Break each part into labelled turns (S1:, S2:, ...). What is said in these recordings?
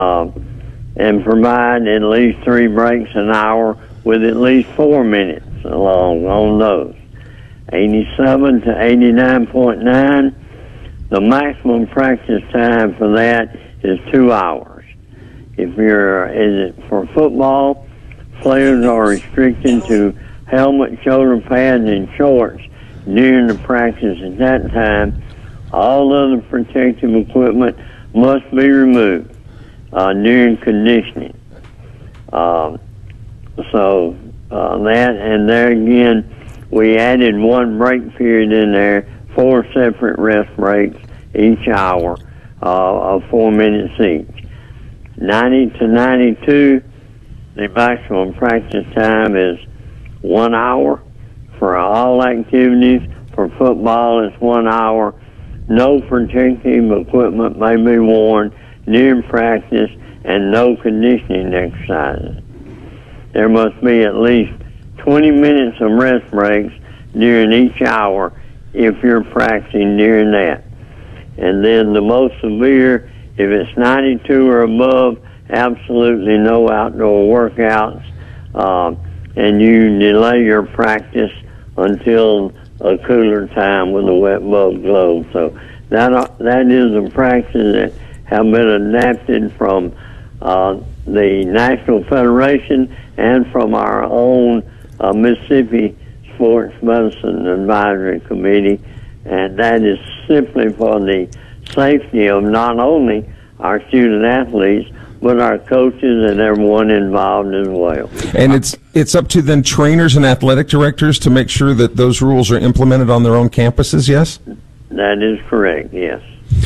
S1: and provide at least 3 breaks an hour with at least 4 minutes long on those. 87 to 89.9, the maximum practice time for that is 2 hours. Is it for football, players are restricted to helmet, shoulder pads, and shorts during the practice at that time. All other protective equipment must be removed during conditioning. That, and there again, we added 1 break period in there, 4 separate rest breaks each hour of 4 minutes each. 90 to 92, the maximum practice time is 1 hour for all activities. For football, it's 1 hour. No protective equipment may be worn during practice, and no conditioning exercises. There must be at least 20 minutes of rest breaks during each hour if you're practicing during that. And then the most severe, if it's 92 or above, absolutely no outdoor workouts, and you delay your practice until a cooler time with a wet bulb globe. So that is a practice that have been adapted from the National Federation and from our own Mississippi Sports Medicine Advisory Committee, and that is simply for the safety of not only our student athletes, but our coaches and everyone involved as well.
S2: And it's up to then trainers and athletic directors to make sure that those rules are implemented on their own campuses, yes?
S1: That is correct, yes.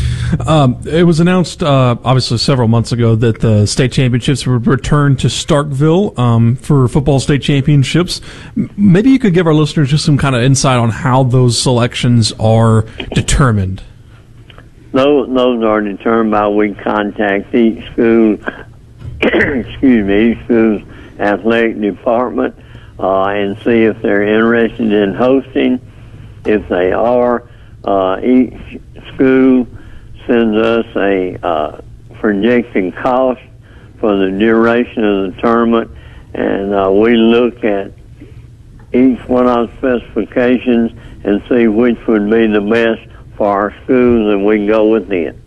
S3: It was announced, obviously, several months ago that the state championships would return to Starkville for football state championships. Maybe you could give our listeners just some kind of insight on how those selections are determined.
S1: Those are determined by we contact each school, each school's athletic department, and see if they're interested in hosting. If they are, each school sends us a projected cost for the duration of the tournament, and we look at each one of the specifications and see which would be the best for our schools, and we go with it.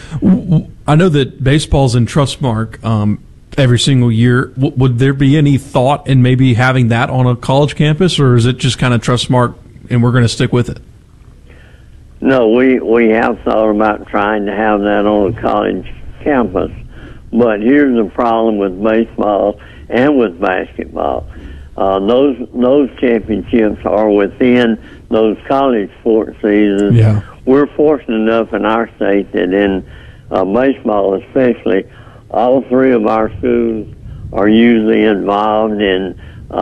S3: I know that baseball's in Trustmark every single year. Would there be any thought in maybe having that on a college campus, or is it just kind of Trustmark and we're going to stick with it?
S1: No, we have thought about trying to have that on a college campus, but here's the problem with baseball and with basketball. Those championships are within those college sports seasons.
S3: Yeah.
S1: We're fortunate enough in our state that in baseball especially, all 3 of our schools are usually involved in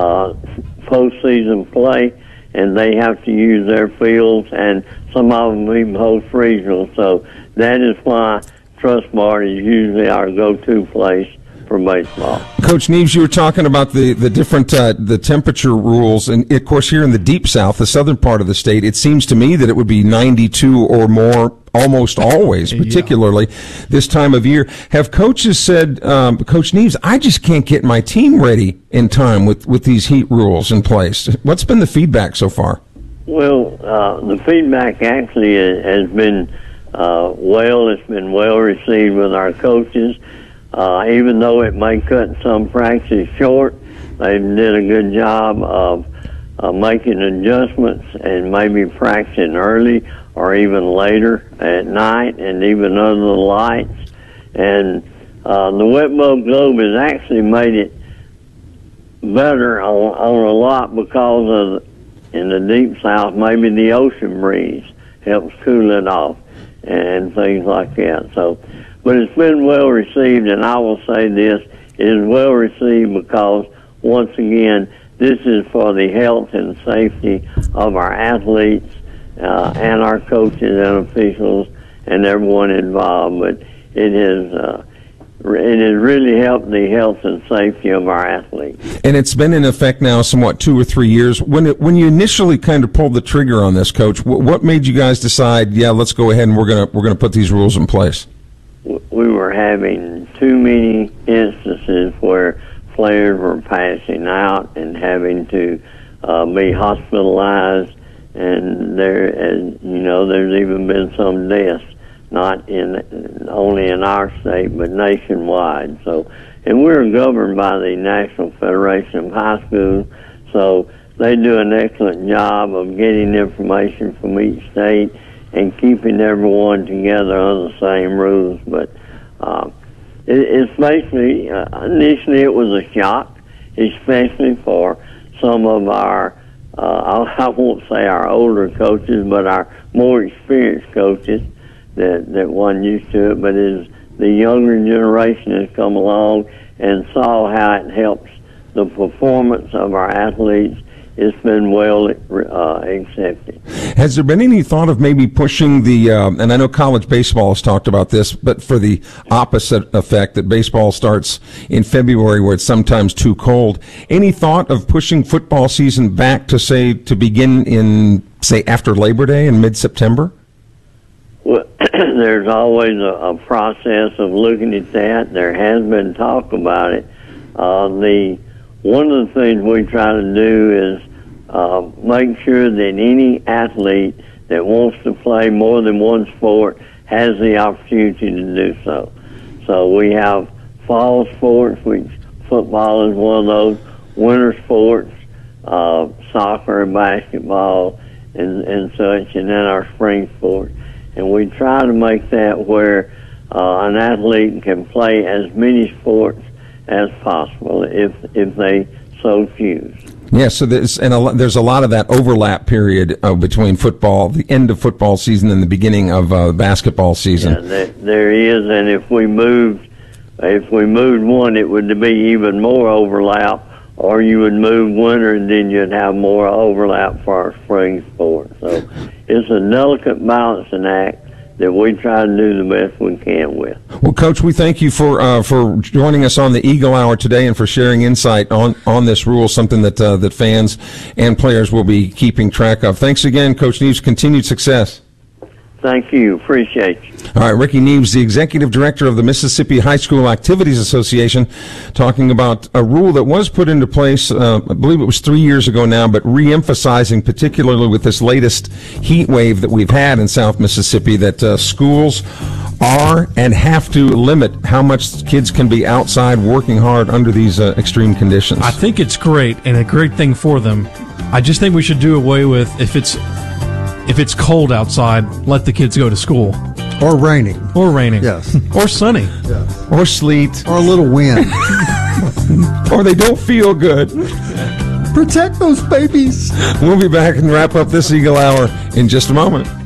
S1: postseason play, and they have to use their fields, and some of them even host regionals. So that is why Trustmark is usually our go-to place for baseball.
S2: Coach Neves, you were talking about the different the temperature rules, and of course here in the deep south, the southern part of the state, it seems to me that it would be 92 or more almost always, particularly this time of year. Have coaches said, Coach Neves, I just can't get my team ready in time with these heat rules in place? What's been the feedback so far?
S1: Well, the feedback actually has been it's been well received with our coaches. Even though it may cut some practice short, they did a good job of making adjustments and maybe practicing early or even later at night and even under the lights. And the wet bulb globe has actually made it better on a lot because of, in the deep south, maybe the ocean breeze helps cool it off and things like that. So, but it's been well received, and I will say this, it is well received because, once again, this is for the health and safety of our athletes and our coaches and officials and everyone involved. But it has really helped the health and safety of our athletes.
S2: And it's been in effect now somewhat 2 or 3 years. When you initially kind of pulled the trigger on this, Coach, what made you guys decide, let's go ahead and we're gonna put these rules in place?
S1: We were having too many instances where players were passing out and having to be hospitalized, and there's even been some deaths, not only in our state but nationwide. So, and we're governed by the National Federation of High Schools, so they do an excellent job of getting information from each state and keeping everyone together under the same rules. But it's basically, initially it was a shock, especially for some of our, I won't say our older coaches, but our more experienced coaches that wasn't used to it. But as the younger generation has come along and saw how it helps the performance of our athletes, it's been well accepted.
S2: Has there been any thought of maybe pushing the, and I know college baseball has talked about this, but for the opposite effect that baseball starts in February where it's sometimes too cold, any thought of pushing football season back to begin in, say, after Labor Day in mid-September?
S1: Well, there's always a process of looking at that. There has been talk about it. One of the things we try to do is make sure that any athlete that wants to play more than one sport has the opportunity to do so. So we have fall sports, which football is one of those, winter sports, soccer and basketball and such, and then our spring sports. And we try to make that where an athlete can play as many sports as possible if they so choose.
S2: Yeah, so there's a lot of that overlap period between football, the end of football season and the beginning of basketball season.
S1: Yeah, there is, and if we moved one, it would be even more overlap. Or you would move winter, and then you'd have more overlap for our spring sport. So it's a delicate balancing act that we try to do the best we can with.
S2: Well, Coach, we thank you for joining us on the Eagle Hour today and for sharing insight on this rule, something that fans and players will be keeping track of. Thanks again, Coach Neves. Continued success.
S1: Thank you. Appreciate you.
S2: All right, Ricky Neves, the Executive Director of the Mississippi High School Activities Association, talking about a rule that was put into place, I believe it was 3 years ago now, but re-emphasizing, particularly with this latest heat wave that we've had in South Mississippi, that schools are and have to limit how much kids can be outside working hard under these extreme conditions.
S3: I think it's great and a great thing for them. I just think we should do away with, if it's cold outside, let the kids go to school.
S4: Or raining.
S3: Yes. Or sunny.
S4: Yes.
S2: Or sleet.
S4: Or a little wind.
S2: Or they don't feel good.
S4: Protect those babies.
S2: We'll be back and wrap up this Eagle Hour in just a moment.